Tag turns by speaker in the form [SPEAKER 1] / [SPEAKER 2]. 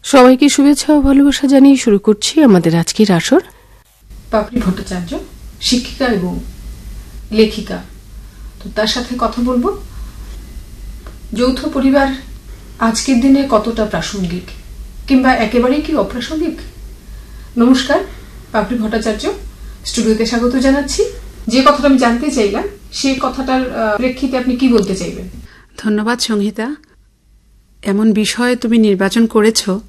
[SPEAKER 1] সবাইকে শুভেচ্ছা ও ভালোবাসা জানিয়ে শুরু করছি আমাদের আজকের আসর।
[SPEAKER 2] পাপড়ি ভট্টাচার্য শিক্ষিকা এবং লেখিকা, তো তার সাথে কথা বলবো যৌথ পরিবার আজকের দিনে কতটা প্রাসঙ্গিক কিংবা একেবারেই কি অপ্রাসঙ্গিক। নমস্কার, পাপড়ি ভট্টাচার্য স্টুডিওতে স্বাগত জানাচ্ছি। যে কথাটা আমি জানতে চাইলাম সেই কথাটার প্রেক্ষিতে আপনি কি বলতে চাইবেন?
[SPEAKER 3] ধন্যবাদ সংহিতা, এমন বিষয় তুমি নির্বাচন করেছো